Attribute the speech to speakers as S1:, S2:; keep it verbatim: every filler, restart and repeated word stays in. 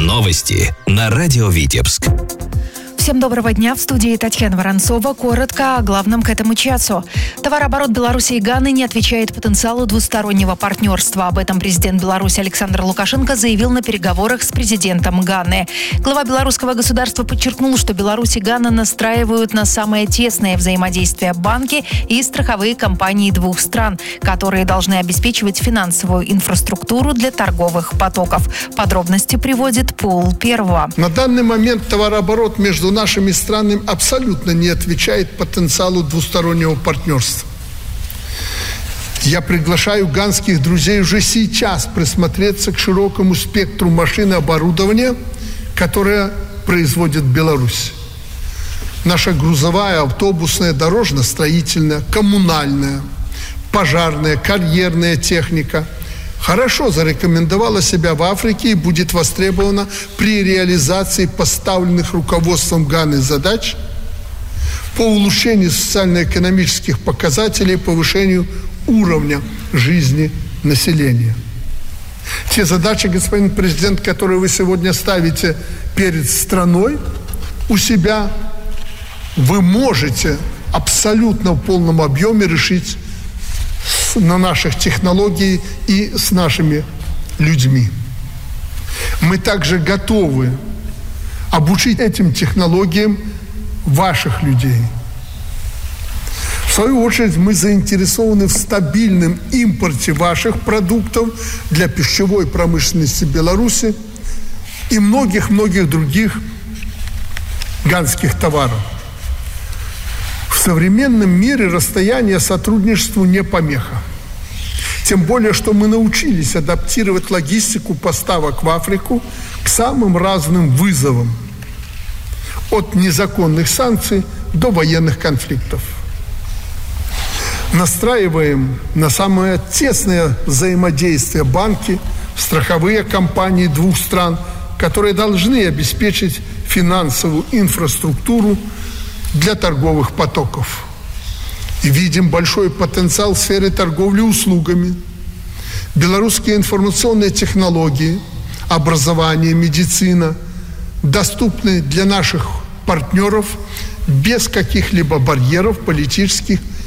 S1: Новости на радио Витебск.
S2: Всем доброго дня. В студии Татьяна Воронцова. Коротко о главном к этому часу. Товарооборот Беларуси и Ганы не отвечает потенциалу двустороннего партнерства. Об этом президент Беларуси Александр Лукашенко заявил на переговорах с президентом Ганы. Глава белорусского государства подчеркнул, что Беларусь и Гана настраивают на самое тесное взаимодействие банки и страховые компании двух стран, которые должны обеспечивать финансовую инфраструктуру для торговых потоков. Подробности приводит Пол Первого.
S3: На данный момент товарооборот между нашими странами абсолютно не отвечает потенциалу двустороннего партнерства. Я приглашаю ганских друзей уже сейчас присмотреться к широкому спектру машин и оборудования, которое производит Беларусь. Наша грузовая, автобусная, дорожно-строительная, коммунальная, пожарная, карьерная техника хорошо зарекомендовала себя в Африке и будет востребована при реализации поставленных руководством Ганы задач по улучшению социально-экономических показателей и повышению уровня жизни населения. Те задачи, господин президент, которые вы сегодня ставите перед страной у себя, вы можете абсолютно в полном объеме решить на наших технологиях и с нашими людьми. Мы также готовы обучить этим технологиям ваших людей. В свою очередь, мы заинтересованы в стабильном импорте ваших продуктов для пищевой промышленности Беларуси и многих-многих других ганских товаров. В современном мире расстояние сотрудничеству не помеха. Тем более, что мы научились адаптировать логистику поставок в Африку к самым разным вызовам. От незаконных санкций до военных конфликтов. Настраиваем на самое тесное взаимодействие банки, страховые компании двух стран, которые должны обеспечить финансовую инфраструктуру для торговых потоков. И видим большой потенциал в сфере торговли услугами. Белорусские информационные технологии, образование, медицина доступны для наших партнеров без каких-либо барьеров политических